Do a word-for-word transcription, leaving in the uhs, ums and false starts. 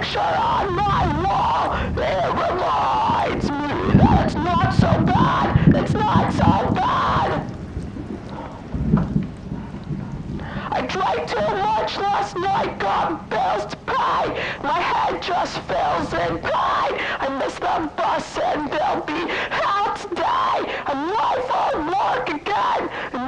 picture on my wall. It reminds me that it's not so bad. It's not so bad. I drank too much last night, got bills to pay. My head just fills in pain. I miss the bus and they'll be out today. I'm life on work again.